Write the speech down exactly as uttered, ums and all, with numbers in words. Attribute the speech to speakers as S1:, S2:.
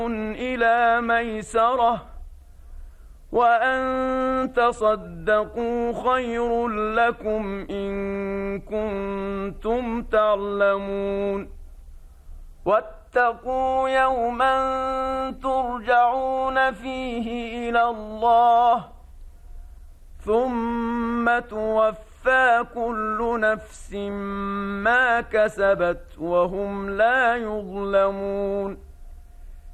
S1: إلى ميسرة وأن تصدقوا خير لكم إن كنتم تعلمون واتقوا يوما ترجعون فيه إلى الله ثم توفى كل نفس ما كسبت وهم لا يظلمون